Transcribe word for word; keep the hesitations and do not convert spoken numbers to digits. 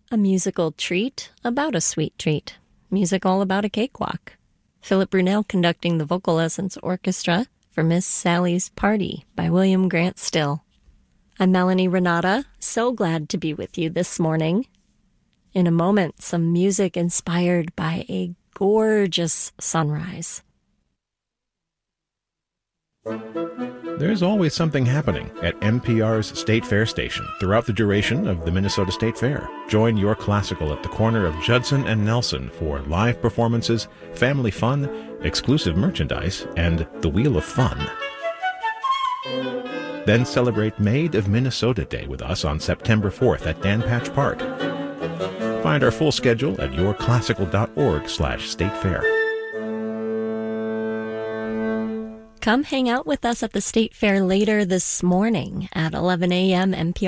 A musical treat about a sweet treat. Music all about a cakewalk. Philip Brunel conducting the Vocal Lessons Orchestra for Miss Sally's Party by William Grant Still. I'm Melanie Renata, so glad to be with you this morning. In a moment, some music inspired by a gorgeous sunrise. There's always something happening at N P R's State Fair station throughout the duration of the Minnesota State Fair. Join your classical at the corner of Judson and Nelson for live performances, family fun, exclusive merchandise, and the Wheel of Fun. Then celebrate Made of Minnesota Day with us on September fourth at Dan Patch Park. Find our full schedule at yourclassical.org slash state fair. Come hang out with us at the State Fair later this morning at eleven a.m. N P R